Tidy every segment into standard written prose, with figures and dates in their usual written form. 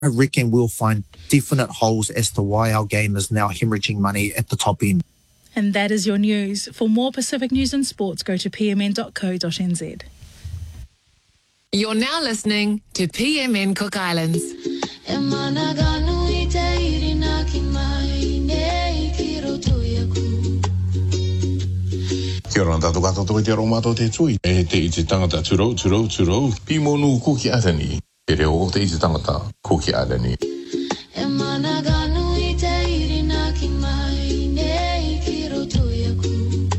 I reckon we'll find definite holes as to why our game is now hemorrhaging money at the top end. And that is your news. For more Pacific news and sports, go to pmn.co.nz. You're now listening to PMN Cook Islands. Kia ora tātou katoa toi te aromato te tui. E te iti tangata turou. Pimonu kuki atani. Te reo te iti tangata kuki atani. E mana ganu I te irina ki mai nei ki roto iaku.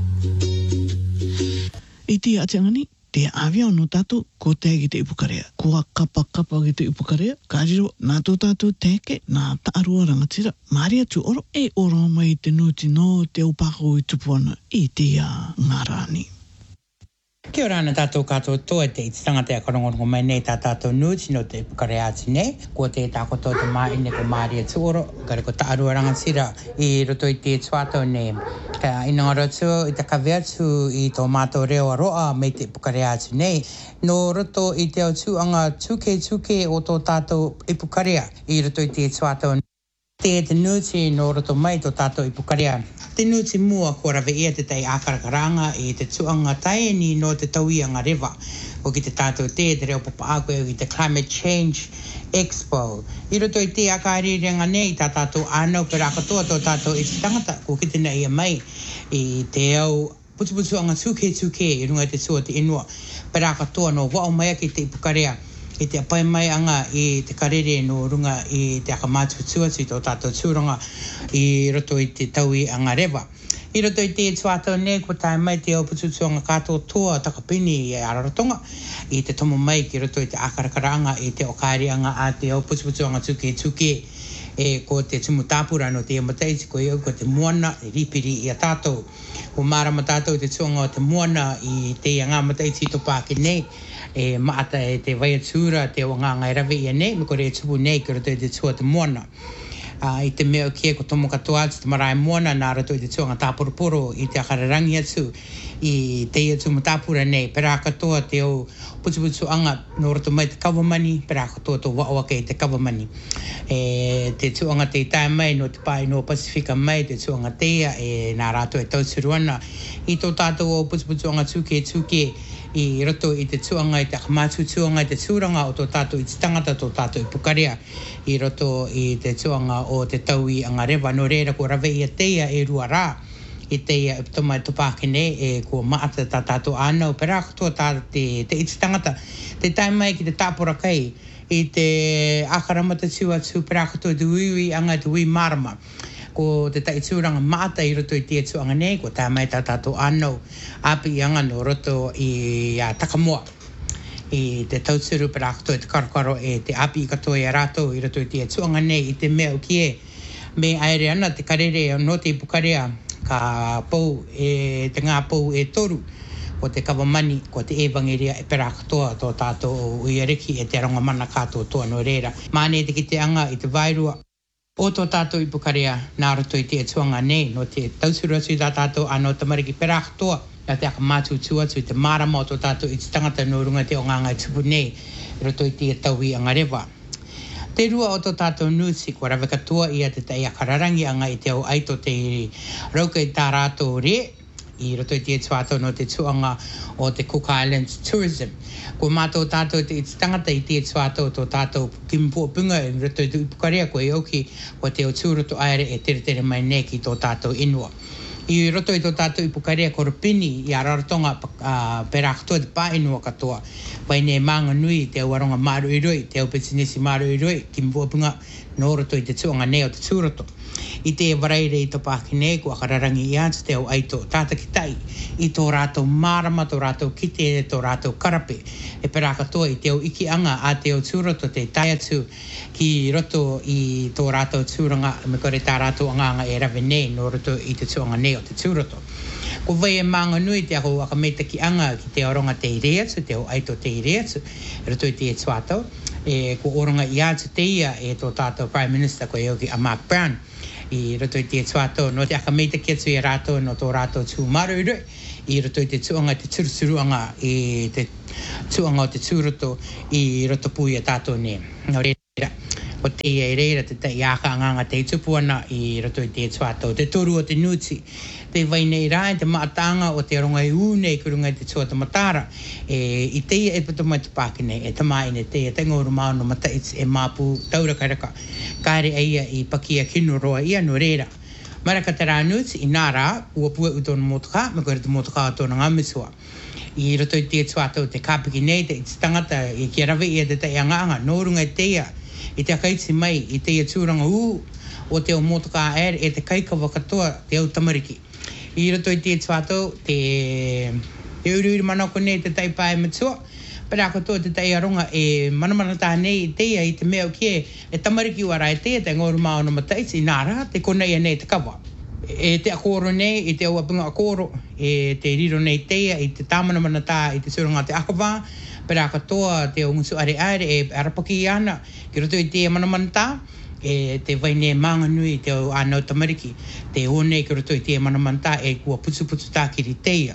I te atiangani, te awia no tātou ko te ki te ipukarea. Kua kapa ki te ipukarea. Kajiro, nā tō tātou teke, nā taarua rangatira. Māria tu oro, e oro mai te nuti no te upako I tupuana I te ngārani. Kia ora ana tātou katoa toa te iti tangata karongorongo mai nei tā tātou nuti no te ipukare ati nei. Ko te tākoto te mai ne ko Māria tuoro, kare ko taarua rangatira I roto I te tuato nei. Ka inanga roto I te kaweatu I tō mātou reo aroa mei te ipukare ati nei. No roto I te au tuanga tuke o tō tātou ipukarea I roto I te tuato nei. Te nuti no roto mai tō tātou ipukarea. Te nuti mua ko rawe ia te tei ākarakaranga I te tuanga taeni no te tauianga rewa. O ki te tātou te reo papa ako I te Climate Change Expo. I roto I te akairirenga nei tā tātou ānau pera katoa tō tātou I te tangata ko ki te nei mai I te au putuanga tuke I runga te tua te inua. Pera katoa no wao mai ki te ipukarea. I te apai mai anga I te karere no runga I te akamātu tuatu tō tātou tūranga I roto I te taui anga rewa. I roto I te tuatau nei ko tai mai te au putuanga katoa toa takapini I Ararotonga. I te tomo mai ki roto I te akarakaranga I te okairi anga a te au putuanga tuke e ko te tumutapura no te amataiti ko iau ko te moana I ripiri I a tātou. Ko marama tātou te tuanga o te moana I te anga amataiti to pāke nei. E maata e te vaiatura te o ngā ngai rawe ia nei, me kore e tupu nei ki roto I te tua te moana. I te mea o kia ko tomo katoa atu te marae moana nā roto I te tuanga tāporoporo I te akararangi atu I te ia tumutapura nei. Pera katoa te o putu anga no roto mai te kawamani, pera katoa tō waawake I te kawamani. E te tuanga te tai mai no te pai no Pasifika mai, te tuanga teia e nā rātou e tauturuana. I tō tātou o putu anga tuke I roto I te tuanga I te akamātu tuanga I te tūranga o tō tātou I te tangata tō tātou I pukarea I roto I te tuanga o te taui anga rewa no reira ko rawe ia teia e rua rā I teia I toma I topākene e ko maata tā tātou ānau pera katoa tā te iti tangata te taimai ki te tāpora kai I te akaramata atu pera katoa te uiui anga te ui marama ko te taitūranga maata I roto I te tuanga nei, ko tā mai tā tātou anau api I anga no roto I takamoa. I te tauturu pera katoa te karakaro e te api I katoa I rātou I roto I te tuanga nei I te mea o kie. Me aere ana te karere no te ipukarea ka pou te ngā pou e toru ko te kawamani, ko te ewangeria e pera katoa tō tātou o Iareki e te rangamana katoa toa no reira. Māne te ki te anga I te vairua. O tō tātou ipukarea nā roto I te tuanga nei no te tauturu atu I tā tātou anō tamariki pera katoa na te akamātu atu I te marama o tō tātou I te tangata no runga te o ngāngai tupu nei roto I te taui anga rewa. Te rua o tō tātou nuti ko rawe katoa ia te tai akararangi anga I te au aito te rauka I tā rātou re I roto I te tuatau no te tuanga o te Cook Islands Tourism. Ko mātou tātou te tangata I te tuatau tō tātou kimpuapunga I roto I te ipukarea ko e oki ko te o tūroto aere e tere mai nei ki tō tātou inua. I roto I tō tātou ipukarea ko Rapini I Ararotonga pera katoa te pā inua katoa. Wai ne manga nui te au aronga maru iroi, te au petinesi maru iroi, kimpuapunga no roto I te tuanga nei o te tūroto. I te waraire I tō pākene ko akararangi I atu te au aito tāta ki tai I tō rātou marama, tō rātou kite, tō rātou karape e pera katoa I te au iki anga a te au tūroto te tai atu ki roto I tō rātou tūranga me kore tā rātou anganga e rawe nei no roto I te tuanga nei o te tūroto. Ko vai e manga nui te ako akameita ki anga ki te oronga te ireatu, te au aito te ireatu, roto I te e tuatau, ko oronga I atu te ia e tō tātou Prime Minister ko e oki a Mark Brown. I roto I te tuatau, no te akameita ki atu I rātou no tō rātou tū maru iroi, I roto I te tuanga te turuturuanga I te tuanga o te tūroto I roto pui a tātou ne. Nō reira, o te e reira te tai aka nganga te tupuana I roto I te tuato. Te toru o te nuti, te vai nei rai, te maatanga o te rongai une ki rungai te tuata matara. I te e pato mai te pākine, e tamai ne te te ngoru maano mataits e mapu taura karaka. Kaere eia I pakia kinu roa ia no reira. Maraka te rā nuti, I nā rā, ua pua utonu motoka, me koe te motoka o tōna ngamisua. I roto I te tuato te kāpiki nei, te tangata I kia rawe ia te tai anganga, nō rungai teia, I te akaiti mai, I te ia tūranga o te o motoka aere, e te kaikawa katoa te au tamariki. I roto I te tuato, te uriuri manako nei te taipae matua, pera katoa te tai aronga e manamana tā nei I teia I te mea o kie, e tamariki wara e teia, te ngoru mao no mataiti, I nāra, te konei nei te kawa. E te akoro nei, I te auapinga akoro, e te riro nei teia, I te tāmanamana tā, I te suranga te akawa, pera katoa te o ngusu are e arapaki ana, ki roto I te manamanta, e te vaine manganui te o anau tamariki, te one ki roto I te manamanta e kua putu tā kiri teia.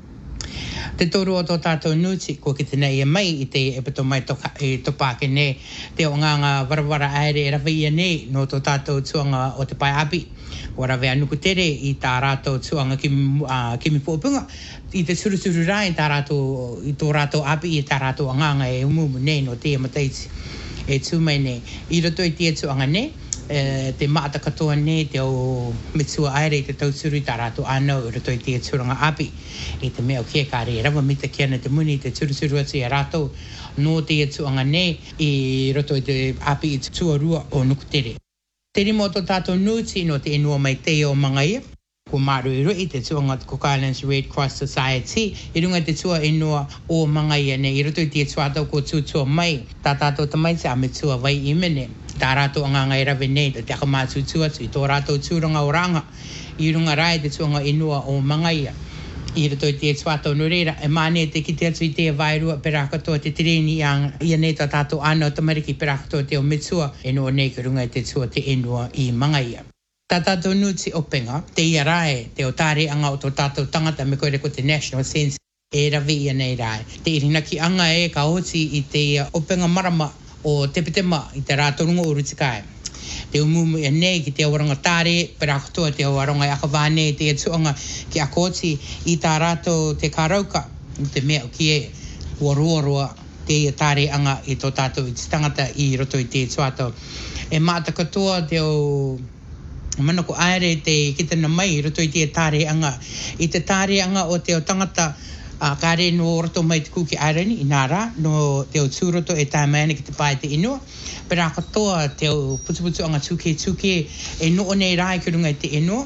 Te toru o tō tātou nuti, kua ki te nei e mai I te e pato mai e topake nei, te o nganga warawara aere e rawia nei no tō tātou tuanga o te pai api. Kua rawe anuku tere I tā rātou tuanga kimi pōpunga, I te surusuru rai I tō rātou api I tā rātou nganga e umumu nei no te mataiti e tūmai nei. I roto I te tuanga nei, te maata katoa nei te o mitsua aere I te tausuru I tā rātou anau I roto I te turanga api. I te mea o kia kāre rawa mita kia na te muni te surusuru atu I rātou no te tuanga nei I roto I te api I te tuarua o nuku tere. Te rimo tō tātou nuti no te enua mai te o mangaia. Ko maru I roi te tuanga Cook Islands Red Cross Society. I runga te tua enua o mangaia nei. I roto I te tuatau ko tūtua mai. Tā tātou tamai te ame tua vai I mene. Tā rātou anganga I rawe nei. Te akamātu tuatu I tō rātou tūranga o ranga. I runga rai te tuanga enua o mangaia. I roto I te tuatau no reira. E māne te ki te atu I te vairua pera katoa te tireni ia nei tā tātou anau tamariki pera katoa te o mitsua. Enua nei ki runga I te tua te enua I mangaia. Tā tātou nuti openga, te ia rai, te o tāre anga o tō tātou tangata me koe reko te national sense e rawe ia nei rai. Te irinaki anga e ka oti I te openga marama o tepetema I te rātorunga o rutikai. Te umumu ia nei ki te awaranga tāre, pera katoa te awaranga akawāne, te atuanga ki a koti I tā rātou te karauka, te mea o ki e uaruarua te ia tāre anga I tō tātou I te tangata I roto I te tuatau. E māta katoa te o manako aere te kitana mai roto I te tāre anga. I te tāre anga o te o tangata kāre no roto mai te kuki aireni I nā rā, no te o tūroto e tāmaina ki te pae te inua. Pera katoa te o putu anga tuke e noo nei rai ki runga I te inua.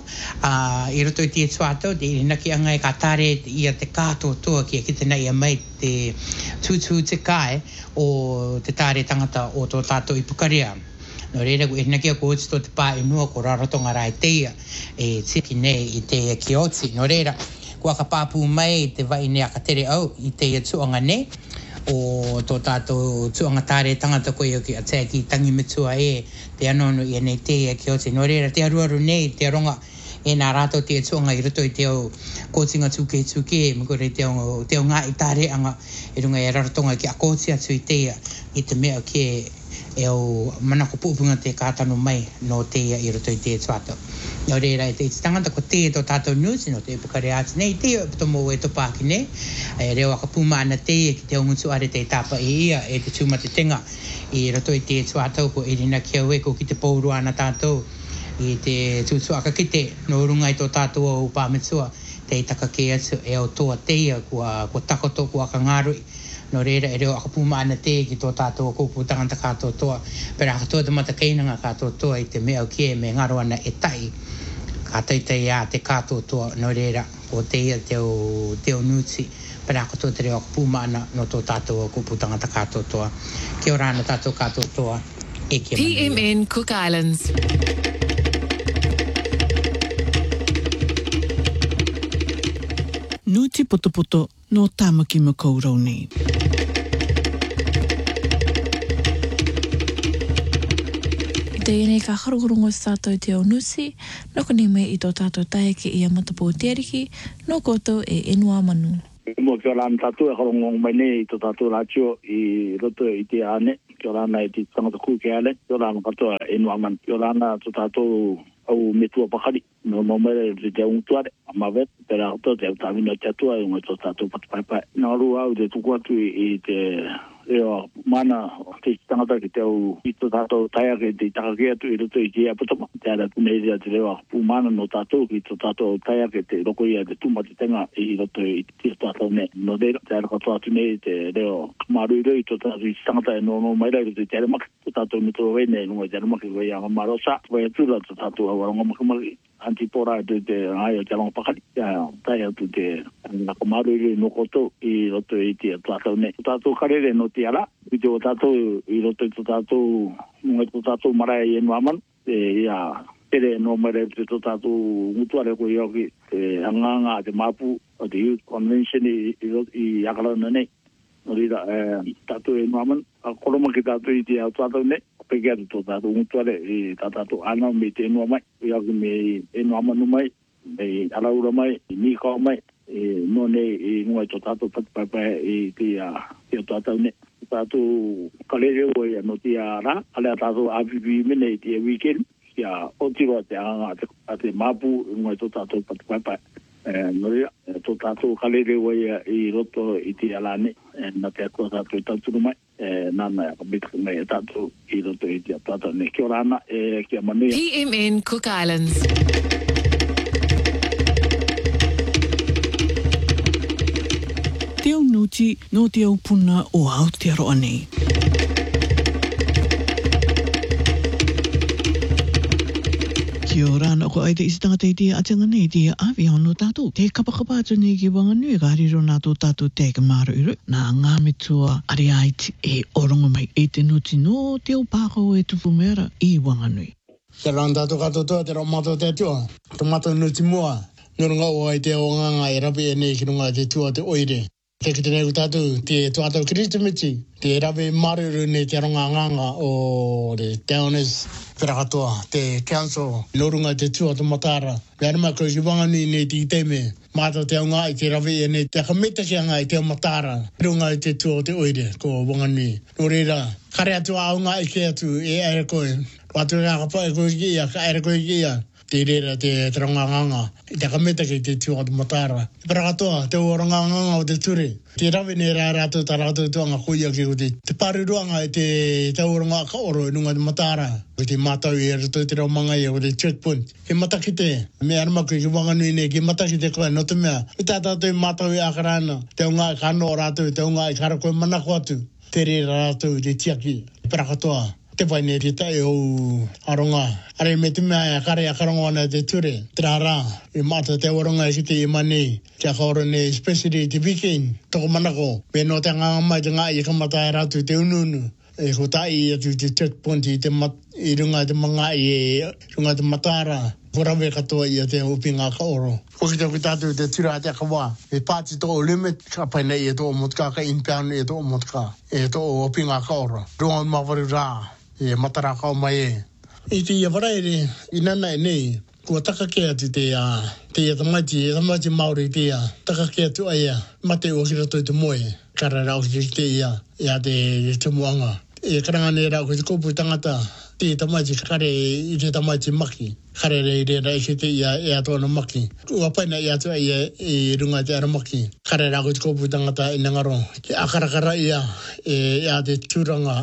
I roto I te tuatau, te irinaki anga e ka tāre ia te kātoa ki a kitana ia mai te tūtū te kai o te tāre tangata o tō tātou I Pukaria. No reira ko irinaki a ko utito te pā inua ko rarotonga rai teia e tiki nei I te kioti. No reira, kua ka pāpū mai te vai ne aka tere au I te tuanga nei o tō tātou tuanga tāre tangata koe o ki a tea ki tangi mitua e te anono I nei teia kioti. No reira, te aruaru nei, te aronga e nā rātou te tuanga I roto I te au kōtinga tuke, me kore te o ngā I tāre anga e runga e rarotonga ki a kōti atu I teia I te mea o ke e o manako pūpunga te kātano mai no teia I roto I te tuatau. Nō reira e te tangata ko te tō tātou nusi no te Pukare ati nei, te tomo e topaki nei, e reo aka puma ana teia ki te ongutu are te tapa ia e te tūma te tenga I roto I te tuatau ko erina kia ue ko ki te pōru ana tātou I te tūtuaka kite no runga I tō tātou o pāmetua te taka ke atu e o toa teia kua takoto kua ka ngārui. No reira e reo akapuma ana te ki tō tātou kōpū tangata kātou toa. Pera katoa te mata keinanga kātou toa I te mea o kie me ngaro ana e tai. Ka taitai a te kātou toa no reira o teia te o nuti. Pera katoa te reo akapuma ana no tō tātou kōpū tangata kātou toa. Kia ora ana tātou kātou toa e kia mani. PMN Cook Islands. Nuti poto no tāmaki ma kaurau nei. Te ienei ka harukurungo tātou te o nusi, noko ni me I tō tātou tae ki ia matapō teriki, no koutou e enua manu. Mo kia rāna tātou e harongo mai nei I tō tātou rātio I roto I te ane. kia rana e te tangata kukeale, kia rana katoa e nuaman, kia rana to tātou au metua pakari, no mere te untuare, amavet, te rā katoa te au tāwina te atua, e ngai to tātou patupaipai. Nā rua au te tuku atu i te reo mana te tangata ki te au i to tātou taia ke te takake atu i roto i te aputama. Te ara kuneria te reo pūmana no tātou ki to tātou taia ke te roko ia te tuma te tenga i roto i te tātou ne. No reira, te ara katoa atu nei te reo maruiro i to tātou i tangata e no maira i roto i te aramaki. To tātou me tō wene i nunga te aramaki wei anga marosa. Wei atula to tātou awaronga makamaki. Antipora te ai o te alonga pakari. Tai atu te nako maruiro i no koto i roto i te tātou ne. To tātou karere no te ara. I te o tātou i roto i to tātou nunga to tātou marae i enu aman. Ia tere no mare te to tātou mutuare ko i oki te anganga te mapu o te Youth Convention i akarana nei. No rira tātou enu aman. A koroma ki tātou i te au tātou nei. Peke atu to tātou mutuare i tātou ana me te enu amai. I oki me enu amanu mai. Me araura mai. I nikao mai. No nei i ngai to tātou patupaipai i te tātou nei. Tātou kalere o ia no te ara. Alea tātou apipi mene i te weekend. Ia otiro te anga te mapu ngai to tātou patupaipai. No rea, to tātou kalere o ia i roto i te alane. Na te atua tātou i tāturu mai. Nana kabit mai tātou i roto i te tātou ne. Kia ora ana kia manuia. PMN Cook Islands. Te au nuti no te au puna o Aotearoa nei. Kia ora ana ko ai te isi tangata i te atanga nei te awi ono tātou. Te kapakapa atu nei ki wanganui ka hariro nātou tātou te ka maro iru. Nā ngā metua ari aiti e orongo mai e te nuti no te au pākau e tupu mera I wanganui. Te rana tātou katotoa te raumato te atua. Te mato nuti mua. Nurunga o ai te o nganga e rapi e nei ki runga te tua te oire. Te ki te nei tātou te tuatau Kristimiti. Te rapi maruru nei te ronga nganga o te Downers Whirakatoa. Te council nurunga te tua te matara. Pērama ko ki wanganui nei te iteme. Mātou te aunga I te rapi e nei te kamita ki anga I te matara. Runga I te tua te oire ko wanganui. No reira, kare atu aunga I ke atu e aere koe. Watu ngā kapa e koe ki ia, ka aere koe ki ia. Te reira te ranganganga. I te kamita ki te tua te matara. Whirakatoa, te o ranganganga o te ture. Te rawe ne rā rātou tā rātou tuanga kuia ki o te pāruruanga I te tauranga ka oro I nunga te matara. O te mātau I rato te rau mangai o te checkpoint. He mataki te, me aramaku ki wanganui nei, ki mataki te koe, no te mea. I tā tātou I mātau I akarana. Te unga I kano o rātou, te unga I kara koe manako atu. Te re rātou te tiaki. Whirakatoa. Te pai ne te tae o aronga. Are me te mea kare a karonga ana te ture. Te rā, I mata te waronga I ki te imanei. Kia kaoro ne, especially te weekend. Toko manako. Me no te nganga mai te ngā I kamata e rātu te ununu. E ko tai atu te checkpoint I runga te manga I runga te matara. Korawe katoa I te upi ngā kaoro. Koki te tātou te tura te akawa. E pāti tō o limit. Ka pai nei e tō o motka ka inbound e tō o motka. E tō o upi ngā kaoro. Runga mawaru rā. E matara kau mai e. I te ia waraere, I nana e nei, kua taka ke atu te tamaiti Māori te taka ke atu aia, mate o ki rato I te moe, kara rau ki te ia te tumuanga. E karanga ne rau ki te kōpū tangata, te tamaiti kare I te tamaiti maki, kare rei reira I ki te ia e atoana maki. Ua paina I atu aia I runga te aramaki, kare rau ki te kōpū tangata I ngaro. Ke akarakara ia, ia te tūranga,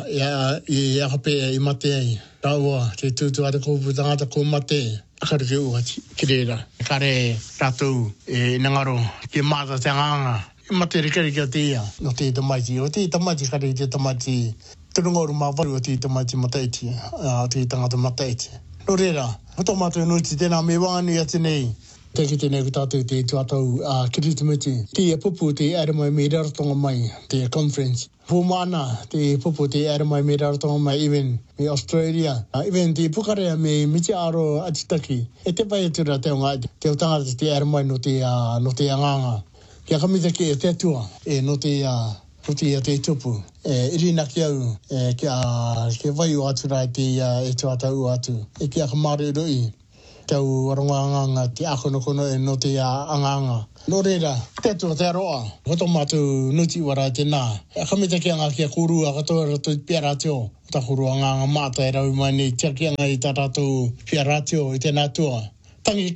I akape I mate ai. Raua, te tūtua te kōpū tangata ko mate, akarike ua ki reira. Kare rātou I ngaro, ke māta te nganga. I mate rikarika te ia, no te tamaiti. O te tamaiti kare te tamaiti, turunga oru mawaru o te tamaiti mataiti, te tangata mataiti. No reira, hoto mātou nuti tēnā me wāngani atu nei. Te ki tēnei ku tātou te tuatau Kiritimiti. Te pupu te aramai me rarotonga mai, te conference. Pūmana te pupu te aramai me rarotonga mai, even me Australia. Even te pukarea me miti aro atitaki. E te pai atura te unga, te utangata te aramai no te anganga. Kia kamita ki e te atua, no te tupu. Irina ki au, kia vai o atura te tuatau atu. E kia kamare roi. tau aronganga ti akono kono e no te anganga. No reira, te te roa, koto matu nuti wara te nā. Kamita ki anga kia kuru a katoa rato pia ratio. Ta kuru anganga mata e rau mai ni tia ki anga i ta rato pia ratio i te natua. Tangi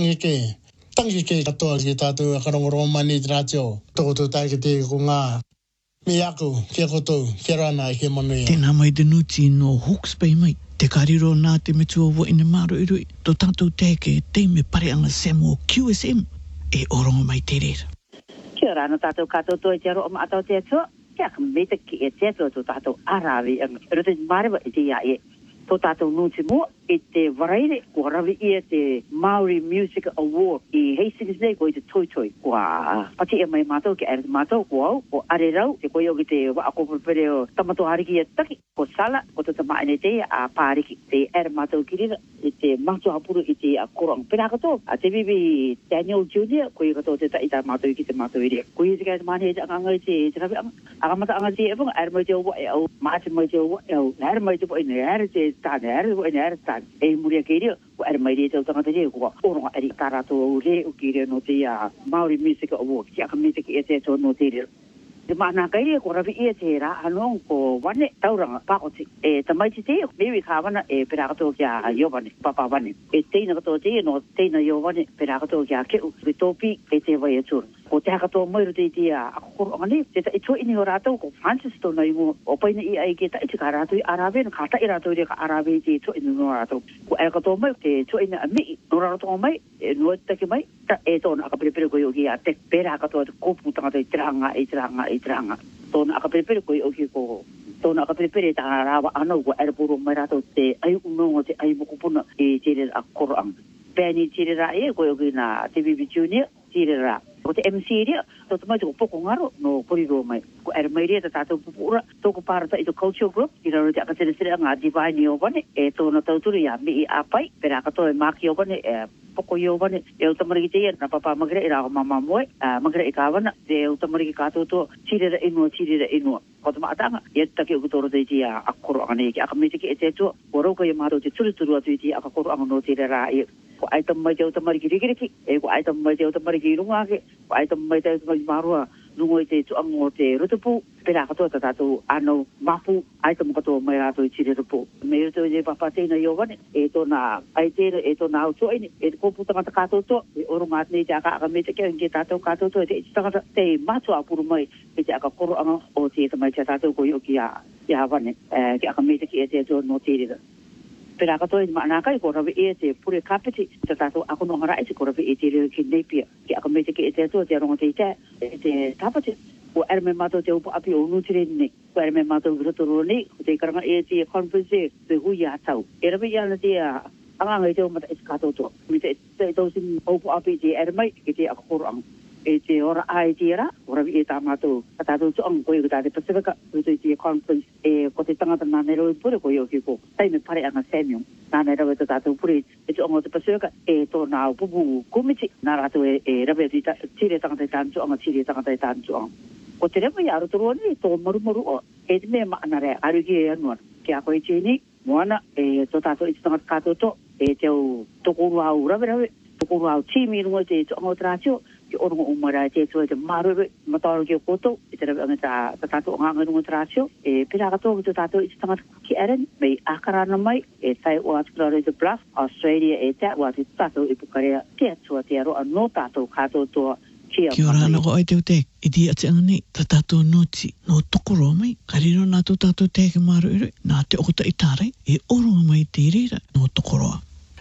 ke katoa ki tātou a karongoro mai ni te ratio. Toko tō tai ki te ko ngā. Me aku, kia koto, kia rana i ke manu ia. Tēnā mai te nuti no Hawke's Bay mai. Te kariro nā te metua wo ina maro irui. Tō tātou teke te me pare anga Samuel QSM. E orongo mai te rera. Kia rana tātou kātou toi te aro o mātou te atua. Kia ka meita ki e te atua tō tātou arawi. Rute marewa i te ia e. Tō tātou nūti mua i te waraire. Kua rawi ia te Maori Music Award i Hastings nei ko i te toi. Kua pati e mai mātou ki ere te mātou. Kua au, ko are rau. Te koe o ki te waakopere o tamato hariki e taki. Ko sala, ko te tamaene te a pāriki. Te ere mātou ki rira. I te mātou hapuru i te korang. Pena kato, a te bibi Daniel Jr. Ko i kato te taita mātou ki te mātou iria. Ko i te kai te mane te anga i te rawi anga. Akamata anga te e wanga, ere mai te o wae au. Māte mai te o wae au. Ere mai te wae, ere te tāne, ere tāne. E muria kei rea, ko ere mai rea te utangata rea, ko oronga eri kārato au rea o ki rea no te Maori Music Award. Ki aka mita ki e te ato no te rea. Te maana kai rea, ko rawi ia te rā anong ko wane tauranga pakoti. E tamaiti te, mewi ka wana e perakato kia Iowane, papa wane. E teina kato te, no teina Iowane, perakato kia keu, ki topi e te vai atura. Ko te hakato moiru te te akokoro angane, te ta itua ini o rātou, ko Francis tōna i mo, o paina i ai ke ta iti ka rātou i arawe, no ka ta i rātou i ka arawe te itua ini no rātou. Ko e kato mai, te itua ini a mii, no rātou mai, e nua take mai, ta e tōna akapiripiri ko i oki a te pera katoa te kōpu tangata i tiranga. Tōna akapiripiri ko i oki ko, tōna akapiripiri ta rāwa anau ko erapuro mai rātou te ai unongo te ai mokupuna i tere a koroang. Pēni tere rā e, ko i oki na TVB Junior, tere rā. Ko te MC rea, tō te mai tō poko ngaro no koriro mai. Ko ere mai rea ta tātou pupura, tōko pārata i tō culture group, i raro te akatere sere ngā divine i owane, e tōna tauturu i a mi i apai, pera katoa e maki i owane, e poko i owane, e utamariki te ia, na papa magre i rao mama moe, magre i kāwana, e utamariki kātou tō, tirera inua. Ko te maatanga, i taki o kutoro te iti a koro anga neki, aka miti ki e te atua, o rauka i mātou te turu atu iti aka koro anga no tere rā i. Ko aitam mai te utamariki rikiriki, e ko aitam mai te utamariki rungake, ko aitam mai te utamariki marua, nungo i te tuango te rutupu, pera katoa ta tātou anau mafu, aitam katoa mai rātou i tiri rupu. Me rutu i te papa teina i owane, e tōna aitera, e tōna au toini, e te kōpu tangata kātou to, e orungat nei te aka mete kia nge tātou kātou to, e te iti tangata te mātua apuru mai, e te aka koro anga o te tamai te tātou koi o ki a wane, ki aka mete ki e te atua no tere. Pera katoa i maanakai ko rawi e te pure kapiti, te tātou ako no ngara iti ko rawi e te reo ki neipia, ki ako mete ki e te atua, te aronga te ite, e te tapati, ko ere me mātou te upo api o nutire nei, ko ere me mātou virotoro nei, ko te karanga e te conference, te hui a tau. E rawi i ana te anganga i te o mata iti kātou toa, mi te tau sin upo api te ere mai, ki te ako koro anga. E te ora ai te era, ora vi e tā mātou, ka tātou tuang koe ko tāte Pacifica, ko te conference, e ko te tangata nā nero i pure ko i o ki ko, taime pare anga Samuel, nā nero e tātou pure, e tuanga o te Pacifica, e tō nā pupu kumiti, nā rātou e rawe i tire tangata i tānu tuanga, tire tangata i tānu tuanga. Ko te rewa i arotoru ni, tō maru o, e te mea maana rea, aruki e anuan, ki a koe tēni, moana, e tō tātou i te tangata kātou to, e te au tokoro au rawe, tokoro au tīmi rungo te tuanga o trātio, ki orongo umara te tō e te maruru, mataro ki o koto, e te rawe anga ta tātou nganga rungo trātio, e pira katoa ki tō tātou i te tangata ki eren, mei akarana mai, e tai o atukurare te Bluff, Australia e te wa te tātou i Pukarea, te atua te aroa no tātou kātou toa, kia ora ana ko ai te te, i di ati anga nei, ta tātou noti, no tokoro mai, kariro nā tō tātou te ke maru ere, nā te okota i tārai, e oronga mai te reira, no tokoroa.